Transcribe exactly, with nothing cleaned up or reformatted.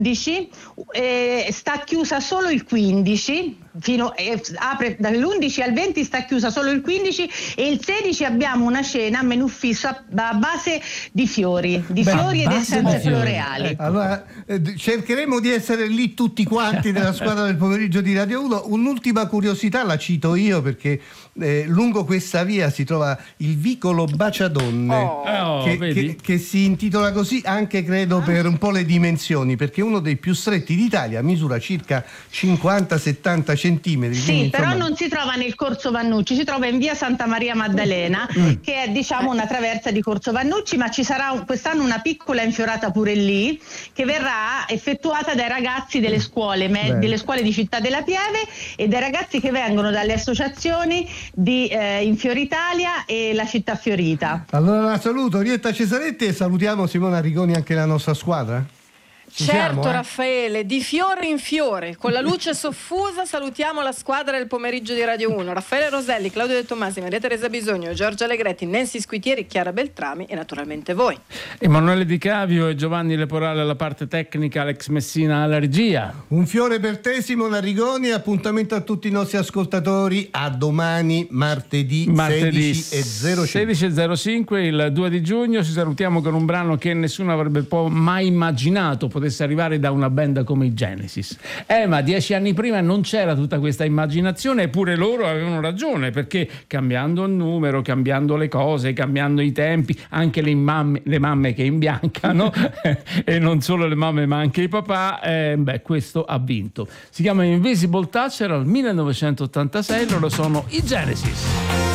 Eh, sta chiusa solo il quindici, fino, eh, apre dall'undici al venti, sta chiusa solo il quindici, e il sedici abbiamo una cena a menù fisso a, a base di fiori, di Beh, fiori ed essenze fiori. floreali. Ecco. Allora eh, cercheremo di essere lì tutti quanti nella squadra del pomeriggio di Radio uno. Un'ultima curiosità la cito io, perché eh, lungo questa via si trova il vicolo Baciadonne, oh, che, vedi? che, che si intitola così anche credo per un po' le dimensioni, perché uno dei più stretti d'Italia, misura circa cinquanta settanta centimetri. Sì, quindi, però insomma... non si trova nel Corso Vannucci, si trova in via Santa Maria Maddalena, mm. che è diciamo una traversa di Corso Vannucci, ma ci sarà un, quest'anno una piccola infiorata pure lì, che verrà effettuata dai ragazzi delle scuole, me, delle scuole di Città della Pieve, e dai ragazzi che vengono dalle associazioni di eh, Infiori Italia e la Città Fiorita. Allora la saluto Rietta Cesaretti e salutiamo Simona Rigoni, anche la nostra squadra. Ci certo siamo, eh? Raffaele, di fiore in fiore, con la luce soffusa salutiamo la squadra del pomeriggio di Radio uno. Raffaele Roselli, Claudio De Tomasi, Maria Teresa Bisogno, Giorgia Allegretti, Nancy Squitieri, Chiara Beltrami e naturalmente voi. Emanuele Di Cavio e Giovanni Leporale alla parte tecnica, Alex Messina alla regia. Un fiore per te Simona Rigoni, appuntamento a tutti i nostri ascoltatori a domani martedì, martedì sedici e zero cinque, il due di giugno. Ci salutiamo con un brano che nessuno avrebbe mai immaginato potesse arrivare da una band come i Genesis. Eh, ma dieci anni prima non c'era tutta questa immaginazione, eppure loro avevano ragione, perché cambiando il numero, cambiando le cose, cambiando i tempi, anche le mamme, le mamme che imbiancano e non solo le mamme ma anche i papà, eh, beh, questo ha vinto. Si chiama Invisible Touch, era il millenovecentottantasei, loro sono i Genesis.